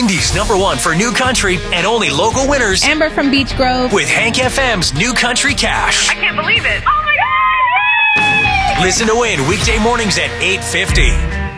Indy's #1 for new country and only local winners. Amber from Beach Grove. With Hank FM's New Country Cash. I can't believe it. Oh my God! Yay! Listen to win weekday mornings at 8:50.